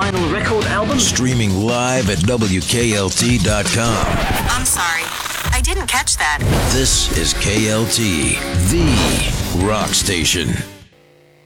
vinyl record album? Streaming live at WKLT.com. I'm sorry. I didn't catch that. This is KLT, the rock station.